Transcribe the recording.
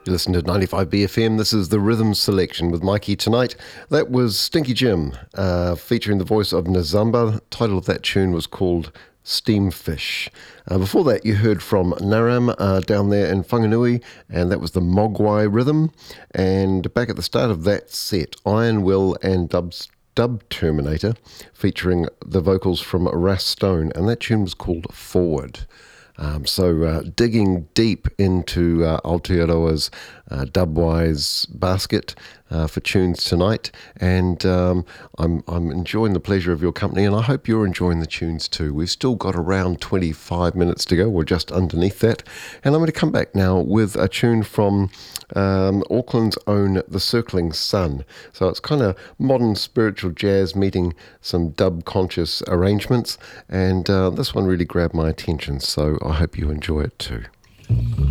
You listen to 95BFM. This is the Rhythm Selection with Mikey tonight. That was Stinky Jim, featuring the voice of Nzamba. The title of that tune was called Steamfish. Before that, you heard from Naram down there in Whanganui, and that was the Mogwai rhythm. And back at the start of that set, Iron Will and Dub Terminator, featuring the vocals from Ras Stone, and that tune was called Forward. So digging deep into Aotearoa's Dubwise basket for tunes tonight, and I'm enjoying the pleasure of your company, and I hope you're enjoying the tunes too. We've still got around 25 minutes to go, or just underneath that, and I'm going to come back now with a tune from Auckland's own The Circling Sun. So it's kind of modern spiritual jazz meeting some dub-conscious arrangements, and this one really grabbed my attention, so I hope you enjoy it too.